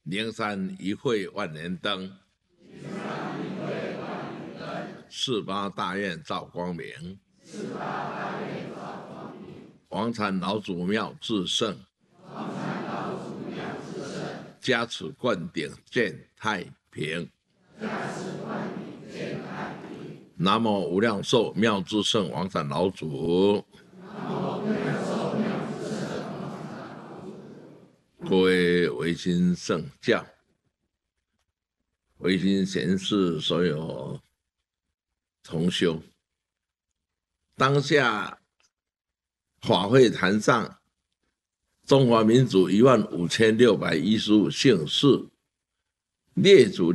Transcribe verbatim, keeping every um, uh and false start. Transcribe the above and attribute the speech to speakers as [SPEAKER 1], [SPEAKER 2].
[SPEAKER 1] 灵山一会万年灯，四八大愿照光明，王禅老祖庙至圣，加持灌顶见太平。南无无量寿妙智圣王禅老祖。各位维新圣教、维新贤士所有同修，当下法会坛上，中华民族一万五千六百一十五姓氏列祖